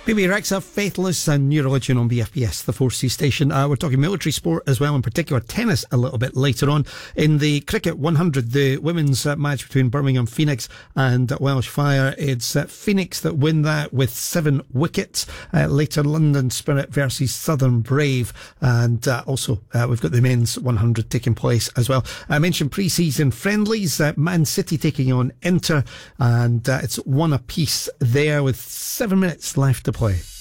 Bebe Rexha, Faithless, and New Religion on BFBS, the 4C station. We're talking military sport as well, in particular tennis, a little bit later on. In the Cricket 100, the women's match between Birmingham Phoenix and Welsh Fire, it's Phoenix that win that with 7 wickets. Later, London Spirit versus Southern Brave. And also, we've got the men's 100 taking place as well. I mentioned pre-season friendlies. Man City taking on Inter, and it's 1 apiece there with 7 minutes left to play.